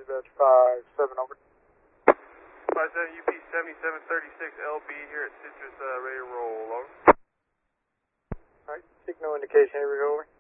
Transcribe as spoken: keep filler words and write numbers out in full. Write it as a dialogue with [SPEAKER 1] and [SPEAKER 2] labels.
[SPEAKER 1] that's five seven over.
[SPEAKER 2] five seven U P seventy-seven thirty-six L B here at Citrus, uh, ready to roll, over.
[SPEAKER 1] Alright, signal indication, here we go, over.